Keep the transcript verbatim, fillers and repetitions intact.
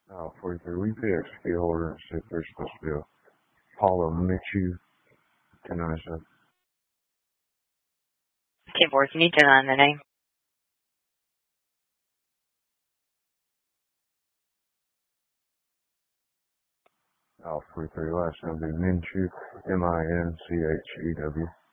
Oh, forty-three. Will you pay extra key holder and see if there's supposed to be a Paulo Michu ten ninety-seven? ten four, can you turn on the name? Oh, forty-three. Last name will be Minshew, M I N C H E W.